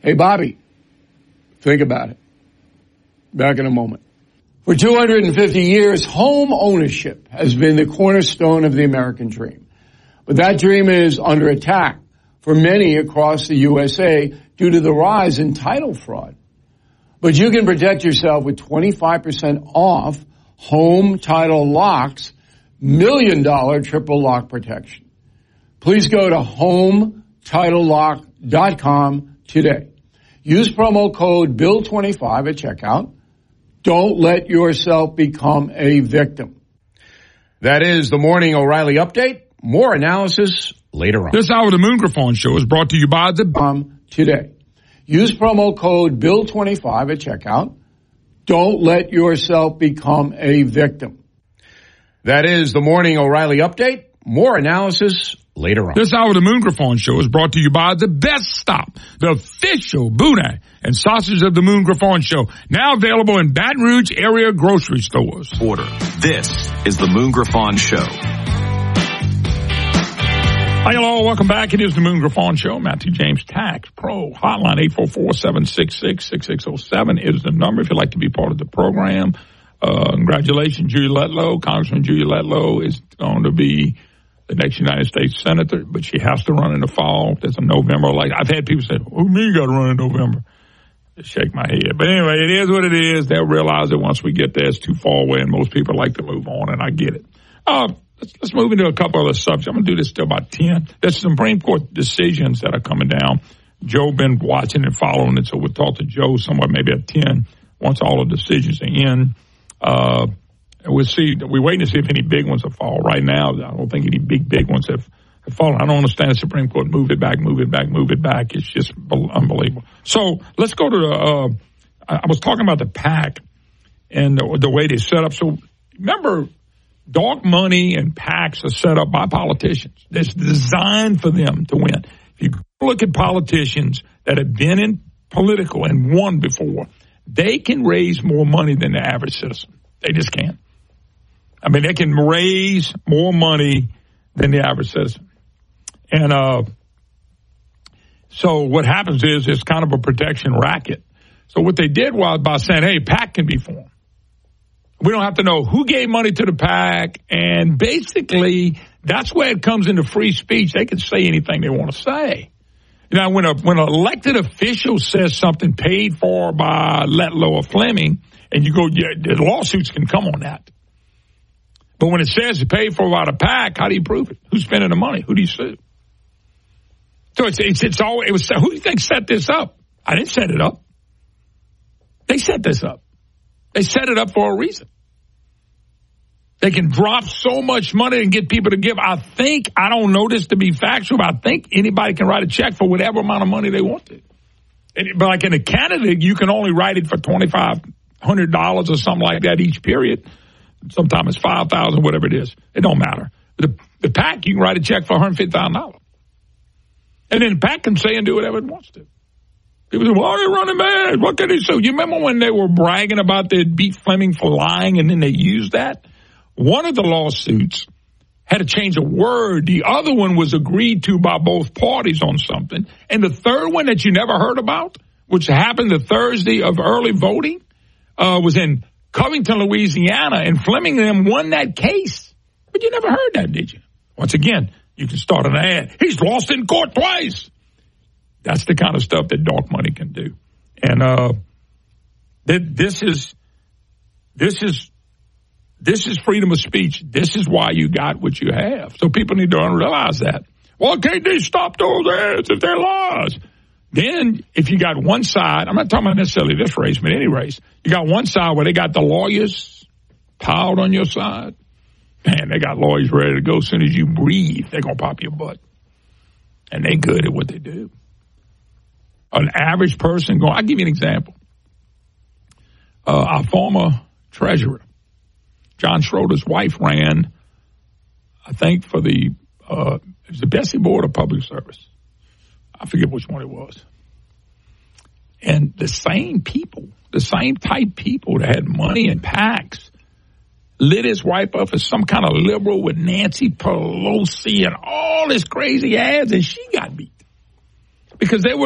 Hey, Bobby, think about it. Back in a moment. For 250 years, home ownership has been the cornerstone of the American dream. But that dream is under attack for many across the USA due to the rise in title fraud. But you can protect yourself with 25% off Home Title Lock's $1 million triple lock protection. Please go to HomeTitleLock.com today. Use promo code BILL25 at checkout. Don't let yourself become a victim. That is the Morning O'Reilly Update. More analysis later on. This hour of the Moon Griffon Show is brought to you by today. Use promo code BILL25 at checkout. Don't let yourself become a victim. That is the Morning O'Reilly Update. More analysis later on. This hour of the Moon Griffon Show is brought to you by The Best Stop, the official boudin and sausage of the Moon Griffon Show. Now available in Baton Rouge area grocery stores. Order. This is the Moon Griffon Show. Hi, hello, welcome back. It is the Moon Griffon Show. Matthew James Tax Pro Hotline 844-766-6607 is the number if you'd like to be part of the program. Congratulations, Julia Letlow. Congressman Julia Letlow is going to be the next United States Senator, but she has to run in the fall. There's a November election. I've had people say, "Who me got to run in November?" Just shake my head. But anyway, it is what it is. They'll realize that once we get there, it's too far away, and most people like to move on, and I get it. Let's move into a couple other subjects. I'm going to do this till about 10. There's some Supreme Court decisions that are coming down. Joe been watching and following it, so we'll talk to Joe somewhere maybe at 10 once all the decisions are in. We'll see. We're waiting to see if any big ones will fall. Right now, I don't think any big ones have fallen. I don't understand the Supreme Court. Move it back. It's just unbelievable. So let's go to I was talking about the PAC and the way they set up. So remember, dark money and PACs are set up by politicians. It's designed for them to win. If you look at politicians that have been in political and won before, they can raise more money than the average citizen. They just can. I mean, they can raise more money than the average citizen. And so what happens is it's kind of a protection racket. So what they did was by saying, hey, PAC can be formed. We don't have to know who gave money to the PAC. And basically, that's where it comes into free speech. They can say anything they want to say. Now, when an elected official says something paid for by Letlow or Fleming, and you go, yeah, the lawsuits can come on that. But when it says it's paid for by the PAC, how do you prove it? Who's spending the money? Who do you sue? So it was who do you think set this up? I didn't set it up. They set this up. They set it up for a reason. They can drop so much money and get people to give. I don't know this to be factual, but I think anybody can write a check for whatever amount of money they want to. But like in a candidate, you can only write it for $2,500 or something like that each period. Sometimes it's $5,000, whatever it is. It don't matter. The PAC, you can write a check for $150,000. And then the PAC can say and do whatever it wants to. People say, well, they're running mad. What can they sue? You remember when they were bragging about they beat Fleming for lying and then they used that? One of the lawsuits had to change a word. The other one was agreed to by both parties on something. And the third one that you never heard about, which happened the Thursday of early voting, was in Covington, Louisiana, and Fleming and them won that case. But you never heard that, did you? Once again, you can start an ad. He's lost in court twice. That's the kind of stuff that dark money can do. And this is freedom of speech. This is why you got what you have. So people need to realize that. Well, can't they stop those ads if they're lies? Then if you got one side, I'm not talking about necessarily this race, but any race, you got one side where they got the lawyers piled on your side. Man, they got lawyers ready to go. As soon as you breathe, they're going to pop your butt. And they good at what they do. An average person I'll give you an example. Our former treasurer, John Schroeder's wife, ran, I think, for it was the Bessie Board of Public Service. I forget which one it was. And the same type people that had money in PACs lit his wife up as some kind of liberal with Nancy Pelosi and all this crazy ads, and she got beat. Because they were